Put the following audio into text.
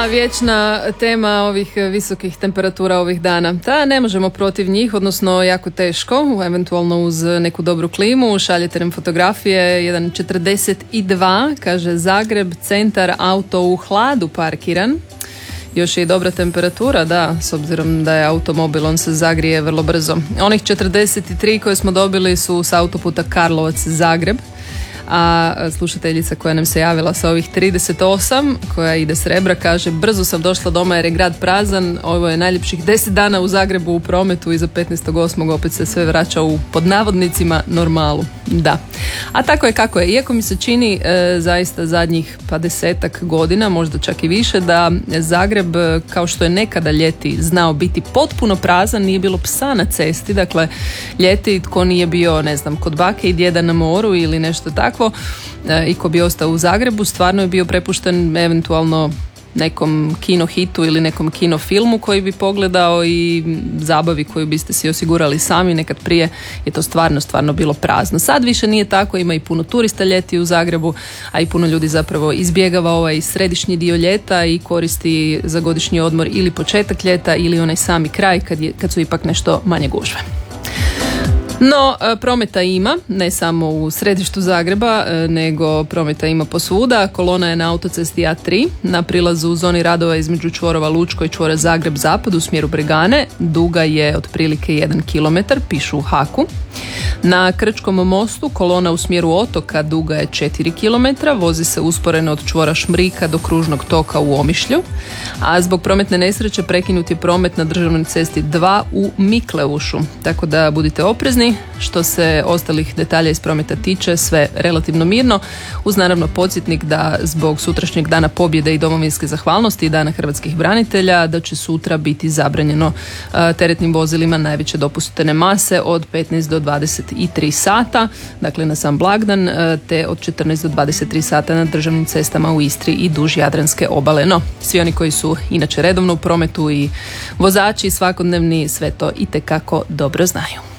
vječna tema ovih visokih temperatura ovih dana. Ne možemo protiv njih, odnosno jako teško, eventualno uz neku dobru klimu. Šaljete nam fotografije, 1,42, kaže Zagreb, centar, auto u hladu parkiran. Još je i dobra temperatura, da, s obzirom da je automobil, on se zagrije vrlo brzo. Onih 43 koje smo dobili su s autoputa Karlovac-Zagreb, a slušateljica koja nam se javila sa ovih 38, koja ide s Rebra, kaže: brzo sam došla doma jer je grad prazan, ovo je najljepših 10 dana u Zagrebu u prometu i za 15.8. opet se sve vraća u, pod navodnicima, normalu. Da. A tako je kako je. Iako mi se čini zaista zadnjih 10-ak godina, možda čak i više, da Zagreb, kao što je nekada ljeti znao biti potpuno prazan, nije bilo psa na cesti, dakle ljeti tko nije bio, ne znam, kod bake i djeda na moru ili nešto tako, i ko bi ostao u Zagrebu, stvarno je bio prepušten eventualno nekom kino hitu ili nekom kino filmu koji bi pogledao i zabavi koju biste si osigurali sami. Nekad prije je to stvarno bilo prazno. Sad više nije tako, ima i puno turista ljeti u Zagrebu, a i puno ljudi zapravo izbjegava ovaj središnji dio ljeta i koristi za godišnji odmor ili početak ljeta ili onaj sami kraj kad su ipak nešto manje gužve. No, prometa ima, ne samo u središtu Zagreba, nego prometa ima posvuda. Kolona je na autocesti A3, na prilazu u zoni radova između čvorova Lučko i čvora Zagreb-Zapad u smjeru Bregane. Duga je otprilike 1 km, pišu u Haku. Na Krčkom mostu kolona u smjeru otoka duga je 4 km, vozi se usporeno od čvora Šmrika do kružnog toka u Omišlju, a zbog prometne nesreće prekinut je promet na državnoj cesti 2 u Mikleušu, tako da budite oprezni. Što se ostalih detalja iz prometa tiče, sve relativno mirno, uz naravno podsjetnik da zbog sutrašnjeg dana pobjede i domovinske zahvalnosti i dana hrvatskih branitelja, da će sutra biti zabranjeno teretnim vozilima najveće dopuštene mase od 15 do 23 sata, dakle na sam blagdan, te od 14 do 23 sata na državnim cestama u Istri i duž Jadranske obale. No, svi oni koji su inače redovno u prometu i vozači svakodnevni sve to itekako dobro znaju.